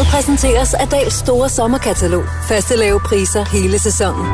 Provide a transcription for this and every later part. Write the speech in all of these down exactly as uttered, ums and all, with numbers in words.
præsenteres af Dahls store sommerkatalog. Faste lave priser hele sæsonen.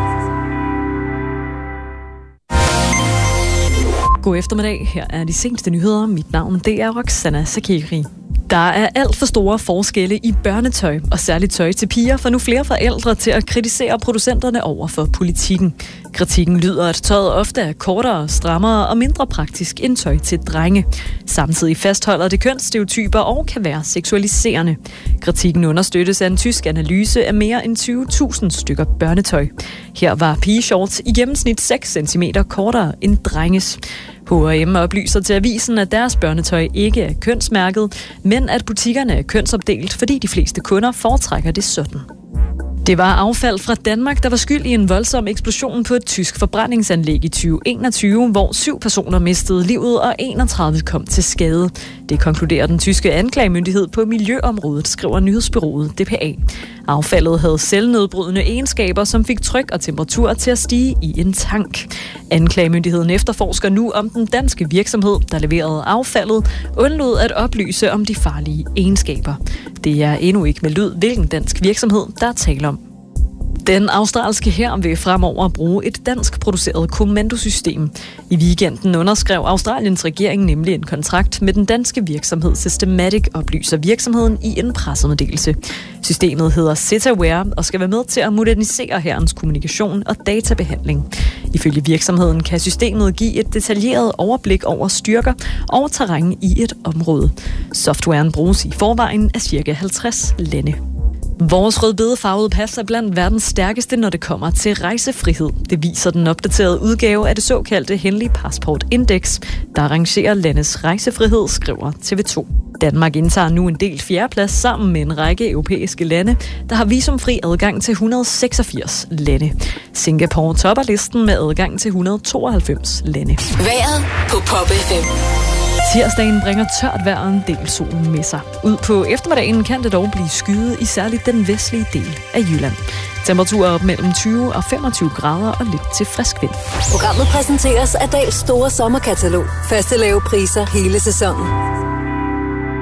God eftermiddag. Her er de seneste nyheder. Mit navn det er Roxana Sakiri. Der er alt for store forskelle i børnetøj, og særligt tøj til piger, for nu flere forældre til at kritisere producenterne over for politikken. Kritikken lyder, at tøjet ofte er kortere, strammere og mindre praktisk end tøj til drenge. Samtidig fastholder det kønsstereotyper og kan være seksualiserende. Kritikken understøttes af en tysk analyse af mere end tyve tusind stykker børnetøj. Her var pigeshorts i gennemsnit seks centimeter kortere end drenges. H og M oplyser til avisen, at deres børnetøj ikke er kønsmærket, men at butikkerne er kønsopdelt, fordi de fleste kunder foretrækker det sådan. Det var affald fra Danmark, der var skyld i en voldsom eksplosion på et tysk forbrændingsanlæg i tyve enogtyve, hvor syv personer mistede livet og enogtredive kom til skade. Det konkluderer den tyske anklagemyndighed på miljøområdet, skriver nyhedsbureauet D P A. Affaldet havde selvnedbrydende egenskaber, som fik tryk og temperatur til at stige i en tank. Anklagemyndigheden efterforsker nu, om den danske virksomhed, der leverede affaldet, undlod at oplyse om de farlige egenskaber. Det er endnu ikke meldt ud, hvilken dansk virksomhed, der er tale om. Den australske hær vil fremover bruge et dansk produceret kommandosystem. I weekenden underskrev Australiens regering nemlig en kontrakt med den danske virksomhed Systematic, oplyser virksomheden i en pressemeddelelse. Systemet hedder Cetaware og skal være med til at modernisere hærens kommunikation og databehandling. Ifølge virksomheden kan systemet give et detaljeret overblik over styrker og terræn i et område. Softwaren bruges i forvejen af cirka halvtreds lande. Vores rødbedefarvede pas er blandt verdens stærkeste, når det kommer til rejsefrihed. Det viser den opdaterede udgave af det såkaldte Henley Passport Index, der arrangerer landets rejsefrihed, skriver T V to. Danmark indtager nu en delt fjerdeplads sammen med en række europæiske lande, der har visumfri adgang til et hundrede og seksogfirs lande. Singapore topper listen med adgang til et hundrede og tooghalvfems lande. Vejret på Pop F M. Tirsdagen bringer tørt vejr og en del sol med sig. Ud på eftermiddagen kan det dog blive skyet i særligt den vestlige del af Jylland. Temperaturer op mellem tyve og femogtyve grader og lidt til frisk vind. Programmet præsenteres af Dahls store sommerkatalog. Faste lave priser hele sæsonen.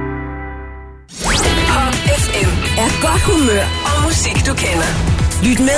Pop F M er godt humør og musik, du kender. Lyt med